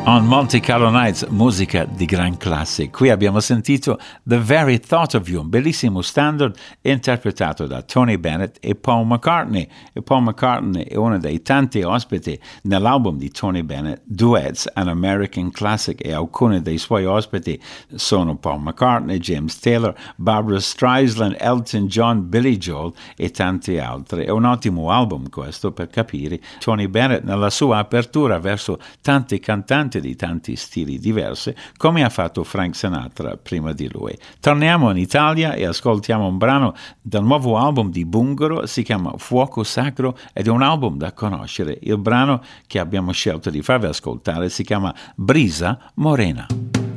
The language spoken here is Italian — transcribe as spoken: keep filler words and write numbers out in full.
On Monte Carlo Nights, musica di gran classe. Qui abbiamo sentito The Very Thought of You, un bellissimo standard interpretato da Tony Bennett e Paul McCartney. E Paul McCartney è uno dei tanti ospiti nell'album di Tony Bennett, Duets, an American Classic, e alcuni dei suoi ospiti sono Paul McCartney, James Taylor, Barbra Streisand, Elton John, Billy Joel e tanti altri. È un ottimo album questo, per capire Tony Bennett nella sua apertura verso tanti cantanti di tanti stili diversi, come ha fatto Frank Sinatra prima di lui. Torniamo in Italia e ascoltiamo un brano del nuovo album di Bungaro, si chiama Fuoco Sacro ed è un album da conoscere. Il brano che abbiamo scelto di farvi ascoltare si chiama Brisa Morena.